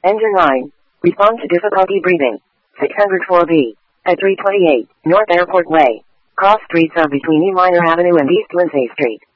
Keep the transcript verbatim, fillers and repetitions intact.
Engine nine. Respond to difficulty breathing. six oh four B. At three twenty-eight, North Airport Way. Cross streets are between E. Minor Avenue and East Lindsay Street.